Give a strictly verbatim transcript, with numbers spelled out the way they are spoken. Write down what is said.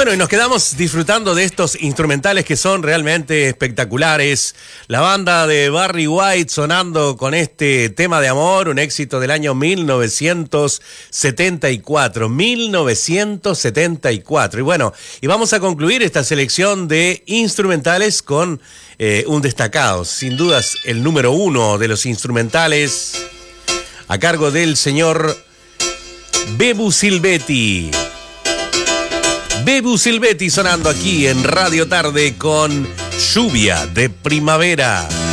Bueno, y nos quedamos disfrutando de estos instrumentales que son realmente espectaculares. La banda de Barry White sonando con este tema de amor, un éxito del año mil novecientos setenta y cuatro. mil novecientos setenta y cuatro. Y bueno, y vamos a concluir esta selección de instrumentales con eh, un destacado, sin dudas el número uno de los instrumentales, a cargo del señor Bebu Silvetti. Bebu Silvetti sonando aquí en Radio Tarde con Lluvia de Primavera.